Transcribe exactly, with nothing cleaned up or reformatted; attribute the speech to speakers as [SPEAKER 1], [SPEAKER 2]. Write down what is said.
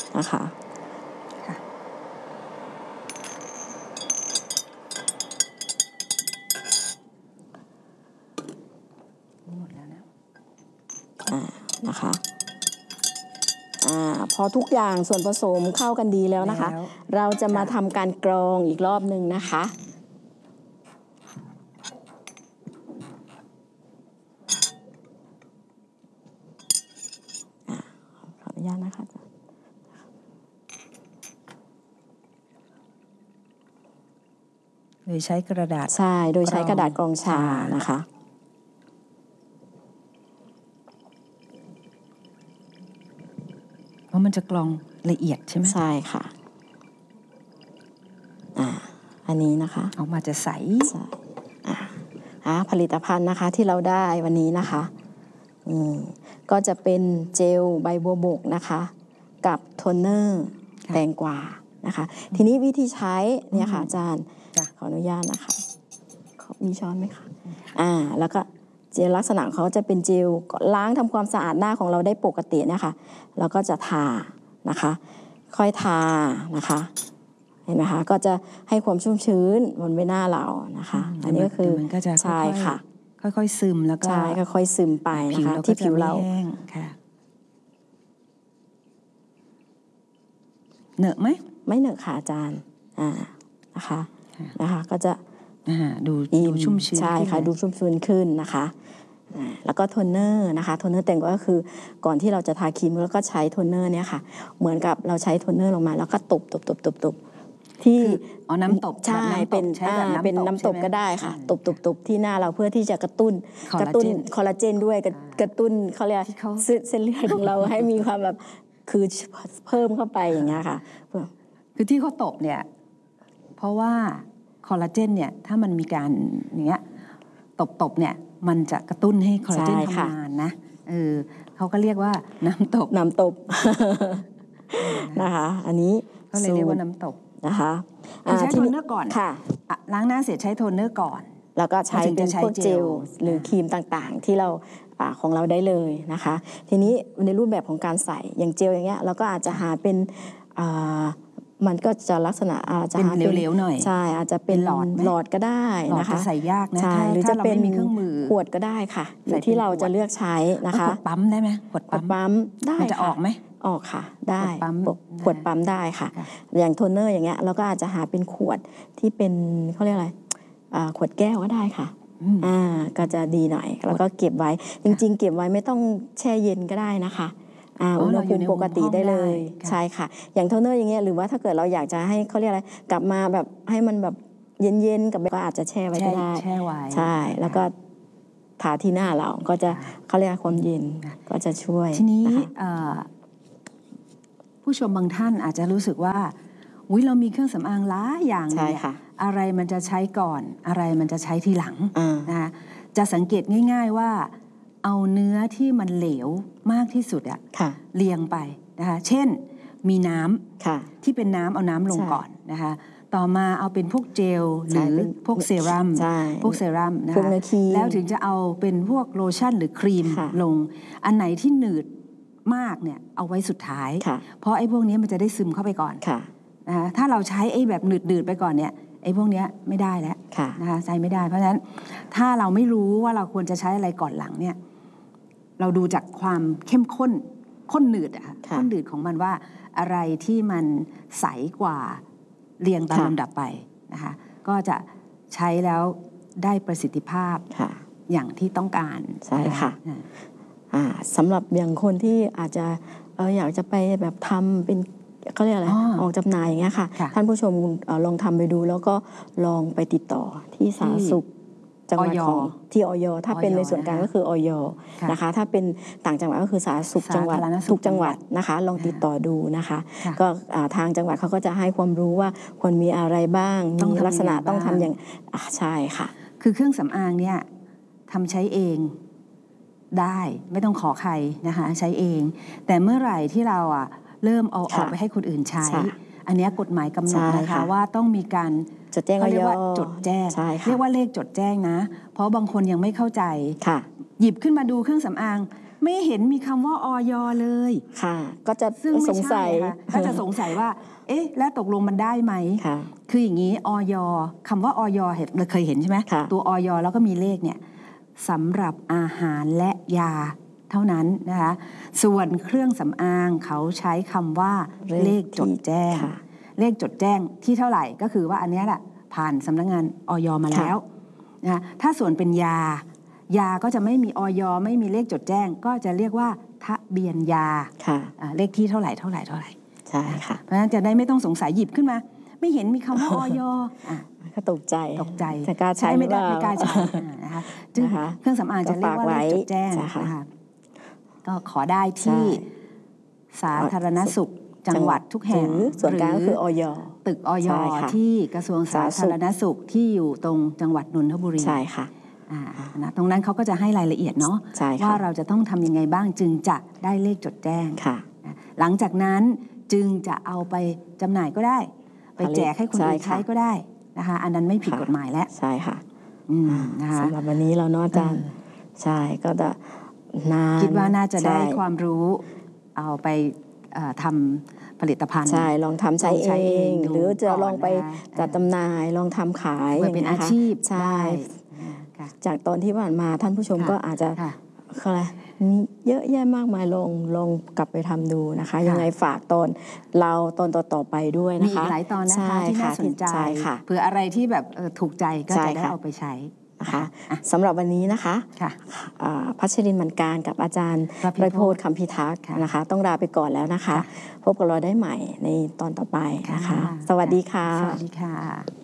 [SPEAKER 1] นะคะ
[SPEAKER 2] หมดแล้วนะ
[SPEAKER 1] อ่านะคะอ่าพอทุกอย่างส่วนผสมเข้ากันดีแล้วนะคะเราจะมาทำการกรองอีกรอบหนึ่งนะคะขออนุญาตนะคะ
[SPEAKER 2] โดยใช้กระดาษ
[SPEAKER 1] ใช่โดยใช้กระดาษกรองชานะคะ
[SPEAKER 2] เพราะมันจะกรองละเอียดใช่ไหม
[SPEAKER 1] ใช่ค่ะอ่าอันนี้นะคะ
[SPEAKER 2] ออกมาจะใส
[SPEAKER 1] ใช่อ่าผลิตภัณฑ์นะคะที่เราได้วันนี้นะคะอืมก็จะเป็นเจลใบบัวบกนะคะกับโทนเนอร์แตงกวานะคะทีนี้วิธีใช้เนี่ยค่ะอาจารย์ขออนุญาตนะคะมีช้อนไหมคะอ่าแล้วก็เจลลักษณะเขาจะเป็นเจลล้างทำความสะอาดหน้าของเราได้ปกติเนี่ยค่ะแล้วก็จะทานะคะค่อยทานะคะเห็นไหมคะก็จะให้ความชุ่มชื้นบนใบหน้าเรานะคะอันนี้ก็คือใช่ค่ะ
[SPEAKER 2] ค่อยๆซึมแล้วก็
[SPEAKER 1] ใช่ค่อยๆซึมไปนะคะที่ผิวเรา
[SPEAKER 2] เหนอะไหม
[SPEAKER 1] ไม่เหนอะค่ะอาจารย์อ่านะคะนะคะก็จะ
[SPEAKER 2] ดูดูชุ่มชื้น
[SPEAKER 1] ใช่ค่ะดูชุ่มชื้นขึ้นนะคะแล้วก็โทนเนอร์นะคะโทนเนอร์แต่งก็คือก่อนที่เราจะทาครีมแล้วก็ใช้โทนเนอร์เนี่ยค่ะเหมือนกับเราใช้โทนเนอร์ลงมาแล้วก็ตบตบตบตบตบที่
[SPEAKER 2] อ๋อน้ำตบ
[SPEAKER 1] ใช่เป็นเป็นน้ำตบก็ได้ค่ะตบตบตบที่หน้าเราเพื่อที่จะกระตุ้นกระตุ้นคอลลาเจนด้วยกระตุ้นเขาเรียกเส้นเลือดของเราให้มีความแบบคือเพิ่มเข้าไปอย่างเงี้ยค่ะ
[SPEAKER 2] คือที่เขาตบเนี่ยเพราะว่าคอลลาเจนเนี่ยถ้ามันมีการอย่างเงี้ยตบๆเนี่ยมันจะกระตุ้นให้คอลลาเจนทำงานนะเออเขาก็เรียกว่าน้ำตบ
[SPEAKER 1] น้ำตบนะคะอันนี้
[SPEAKER 2] ก็เลยเรียกว่าน้ำตบ
[SPEAKER 1] นะคะ
[SPEAKER 2] ใช้โทนเนอร์ก่อนค่ะล้างหน้าเสร็จใช้โทนเนอร์ก่อน
[SPEAKER 1] แล้วก็ใช้เป็นพวกเจลหรือครีมต่างๆที่เราของเราได้เลยนะคะทีนี้ในรูปแบบของการใส่อย่างเจลอย่างเงี้ยเราก็อาจจะหาเป็นมันก็จะลักษณะอาจจะ
[SPEAKER 2] เป็นเหลวๆหน่อย
[SPEAKER 1] ใช่อาจจะเป็น
[SPEAKER 2] หลอด
[SPEAKER 1] หลอดก็ได้นะคะ
[SPEAKER 2] ใส่ยากนะ
[SPEAKER 1] หรือจะเป็นขวดก็ได้ค่ะหรือที่เราจะเลือกใช้นะคะ
[SPEAKER 2] ขวดปั๊มได้ไหมขวด
[SPEAKER 1] ปั๊มได้
[SPEAKER 2] มันจะออกไหม
[SPEAKER 1] ออกค่ะได้ขวดปั๊มได้ค่ะอย่างโทนเนอร์อย่างเงี้ยเราก็อาจจะหาเป็นขวดที่เป็นเขาเรียกอะไรขวดแก้วก็ได้ค่ะอ่าก็จะดีหน่อยแล้วก็เก็บไว้จริงๆเก็บไว้ไม่ต้องแช่เย็นก็ได้นะคะอุณหภูมิปกติได้เลยใช่ค่ะอย่างโทนเนอร์อย่างเงี้ยหรือว่าถ้าเกิดเราอยากจะให้เขาเรียกอะไรกลับมาแบบให้มันแบบเย็นๆกับก็อาจจะแช่ไว้ก็ได้
[SPEAKER 2] แช่ไว้
[SPEAKER 1] ใช่แล้วก็ทาที่หน้าเราก็จะเขาเรียกความเย็นก็จะช่วย
[SPEAKER 2] ทีนี้ผู้ชมบางท่านอาจจะรู้สึกว่าอุ้ยเรามีเครื่องสำอางหลายอย่างเนี่ยอะไรมันจะใช้ก่อนอะไรมันจะใช้ทีหลังนะคะจะสังเกตง่ายๆว่าเอาเนื้อที่มันเหลวมากที่สุดอะเรียงไปนะคะเช่นมีน้ำที่เป็นน้ำเอาน้ำลงก่อนนะคะต่อมาเอาเป็นพวกเจลหรือพวกเซรั่มพวกเซรั่มนะคะแล้วถึงจะเอาเป็นพวกโลชั่นหรือครีมลงอันไหนที่หนืดมากเนี่ยเอาไว้สุดท้ายเพราะไอ้พวกนี้มันจะได้ซึมเข้าไปก่อนนะคะถ้าเราใช้ไอ้แบบหนืดๆไปก่อนเนี่ยไอ้พวกนี้ไม่ได้แล้วนะคะใช้ไม่ได้เพราะฉะนั้นถ้าเราไม่รู้ว่าเราควรจะใช้อะไรก่อนหลังเนี่ยเราดูจากความเข้มข้นข้นหนืดอะค่ะข้นหนืดของมันว่าอะไรที่มันใสกว่าเรียงตามลำดับไปนะคะก็จะใช้แล้วได้ประสิทธิภาพอย่างที่ต้องการ
[SPEAKER 1] ใช่ค่ะสำหรับอย่างคนที่อาจจะเอออยากจะไปแบบทำเป็นเขาเรียกอะไรออกจำหน่ายอย่างเงี้ยค่ะท่านผู้ชมลองทำไปดูแล้วก็ลองไปติดต่อที่สาธารณสุขจังหวัดของที่อย.ถ้าเป็นในส่วนกลางก็คืออย.นะคะถ้าเป็นต่างจังหวัดก็คือสาธารณสุขจังหวัดทุกจังหวัดนะคะลองติดต่อดูนะคะก็ทางจังหวัดเขาก็จะให้ความรู้ว่าควรมีอะไรบ้างมีลักษณะต้องทำอย่างใช่ค่ะ
[SPEAKER 2] คือเครื่องสำอางเนี่ยทำใช้เองได้ไม่ต้องขอใครนะคะใช้เองแต่เมื่อไหร่ที่เราอ่ะเริ่มเอาออกไปให้คนอื่นใช้อันนี้กฎหมายกำหนดนะคะว่าต้องมีการ
[SPEAKER 1] จดแจ้ง
[SPEAKER 2] เขาเรียกว่าจดแจ้งเรียกว่าเลขจดแจ้งนะเพราะบางคนยังไม่เข้าใจหยิบขึ้นมาดูเครื่องสำอางไม่เห็นมีคำว่าอย.เลย
[SPEAKER 1] ค่ะก็จะสงสัย
[SPEAKER 2] ก็จะสงสัยว่าเอ๊ะแล้วตกลงมันได้ไหมคืออย่างนี้อย.คำว่าอย.เราเคยเห็นใช่ไหมตัวอย.แล้วก็มีเลขเนี่ยสำหรับอาหารและยาเท่านั้นนะคะส่วนเครื่องสำอางเขาใช้คำว่าเลขจดแจ้งเลขจดแจ้งที่เท่าไหร่ก็คือว่าอันนี้แหละผ่านสำนักงานอย.มาแล้วนะถ้าส่วนเป็นยายาก็จะไม่มีอย.ไม่มีเลขจดแจ้งก็จะเรียกว่าทะเบียนยาเลขที่เท่าไหร่เท่าไหร่เท่าไหร่
[SPEAKER 1] ใช่ค่ะ
[SPEAKER 2] เพราะฉะนั้นจะได้ไม่ต้องสงสัยหยิบขึ้นมาไม่เห็นมีคำว่าอย.
[SPEAKER 1] ก็ตกใจ
[SPEAKER 2] ตกใจ
[SPEAKER 1] จะกล้าใช้
[SPEAKER 2] ไม่ได้ไม่กล้าใช้นะคะจึงเครื่องสำอางจะเรียกว่าเลขจดแจ้งนะคะก็ขอได้ที่สาธารณสุขจังหวัดทุกแห่ง
[SPEAKER 1] ส่วนกลางคืออย.
[SPEAKER 2] ตึกอย.ที่กระทรวงสาธารณสุขที่อยู่ตรงจังหวัดนนทบุรี
[SPEAKER 1] ใช่ค่ะ
[SPEAKER 2] นะตรงนั้นเขาก็จะให้รายละเอียดเนาะว่าเราจะต้องทำยังไงบ้างจึงจะได้เลขจดแจ้งหลังจากนั้นจึงจะเอาไปจำหน่ายก็ได้ไปแจกให้คนอื่นใช้ก็ได้นะคะอันนั้นไม่ผิดกฎหมายแล้ว
[SPEAKER 1] ใช่ค่ะสำหรับวันนี้เราเนาะอาจารย์ใช่ก็จะนาน
[SPEAKER 2] คิดว่าน่าจะได้ความรู้เอาไปทำผลิตภัณฑ์
[SPEAKER 1] ใช่ลองทำใช้เองหรือจะลองไปจัดจำหน่ายลองทำขาย
[SPEAKER 2] เป็นอาชีพ
[SPEAKER 1] ใช่จากตอนที่ผ่านมาท่านผู้ชมก็อาจจะอะไรมีเยอะแยะมากมายลองลองกลับไปทำดูนะคะยังไงฝากตอนเราตอนต่อๆไปด้วยนะคะ
[SPEAKER 2] มีหลายตอนนะคะที่น่าสนใจเผื่ออะไรที่แบบถูกใจก็จะได้เอาไปใช้
[SPEAKER 1] นะคะสำหรับวันนี้นะคะพัชรินทร์มันการกับอาจารย์ประโพธิ์คำพิทักษ์นะคะต้องลาไปก่อนแล้วนะคะพบกับเราได้ใหม่ในตอนต่อไปนะคะสวัสดีค่ะ
[SPEAKER 2] สวัสดีค่ะ